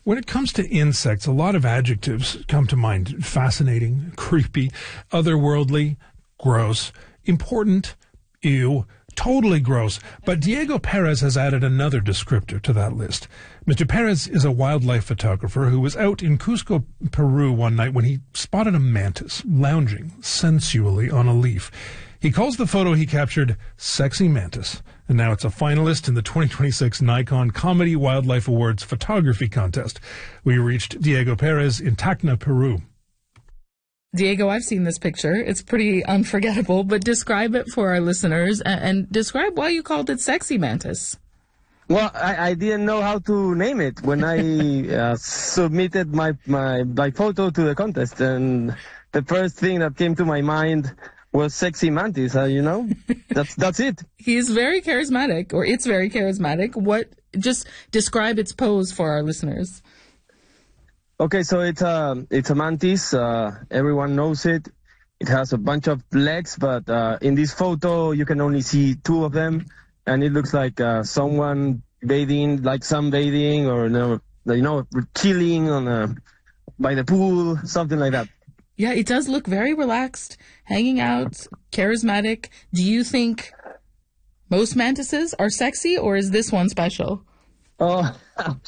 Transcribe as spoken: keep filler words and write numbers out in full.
When it comes to insects, a lot of adjectives come to mind. Fascinating, creepy, otherworldly, gross, important, ew, totally gross. But Diego Perez has added another descriptor to that list. Mister Perez is a wildlife photographer who was out in Cusco, Peru one night when he spotted a mantis lounging sensually on a leaf. He calls the photo he captured Sexy Mantis, and now it's a finalist in the twenty twenty-six Nikon Comedy Wildlife Awards photography contest. We reached Diego Perez in Tacna, Peru. Diego, I've seen this picture. It's pretty unforgettable, but describe it for our listeners and, and describe why you called it Sexy Mantis. Well, I, I didn't know how to name it when I uh, submitted my, my, my photo to the contest, and the first thing that came to my mind was Sexy Mantis, uh, you know? That's that's it. He's very charismatic, or it's very charismatic. What? Just describe its pose for our listeners. Okay, so it's a, it's a mantis. Uh, everyone knows it. It has a bunch of legs, but uh, in this photo, you can only see two of them, and it looks like uh, someone bathing, like sunbathing, or, you know, you know chilling on a, by the pool, something like that. Yeah, it does look very relaxed, hanging out, charismatic. Do you think most mantises are sexy, or is this one special? Oh,